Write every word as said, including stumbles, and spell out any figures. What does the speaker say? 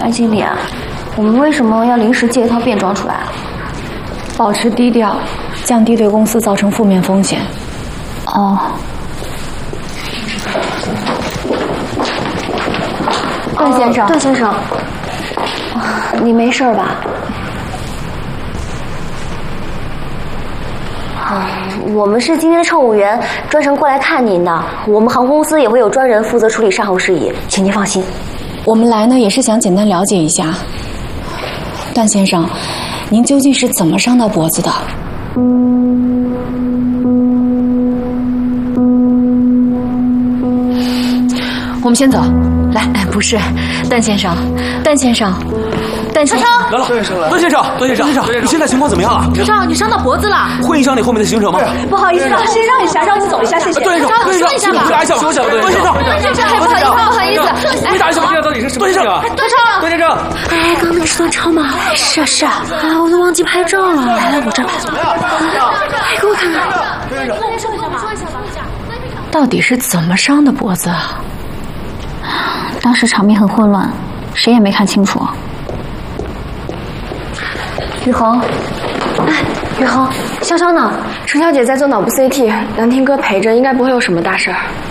段经理，我们为什么要临时借一套便装出来啊？ 保持低调，降低对公司造成负面风险。 哦。段先生，段先生，你没事吧？嗯，我们是今天的乘务员，专程过来看您的。我们航空公司也会有专人负责处理善后事宜，请您放心。 我们来呢，也是想简单了解一下，段先生，您究竟是怎么伤到脖子的？我们先走。来，哎，不是，段先生，段先生，段先生， 来了，段先生，段先生，段先生，你现在情况怎么样啊？ 车超，你伤到脖子了， 会影响你后面的行程吗？ 不好意思，先让一下，让我们走一下，谢谢。 段先生，段先生，回答一下吧。说一下吧，段先生， 段先生，不好意思，不好意思， 回答一下吧，这到底是什么事情啊？ 段超， 段先生， 哎，刚那是段超吗？是啊是啊，啊，我都忘记拍照了。来来，我这儿拍。哎，给我看看。 段先生， 说一下吧，说一下吧。到底是怎么伤的脖子啊？ 当时场面很混乱，谁也没看清楚。雨恒，哎，雨恒，潇潇呢？程小姐在做脑部 C T，梁天哥陪着，应该不会有什么大事儿。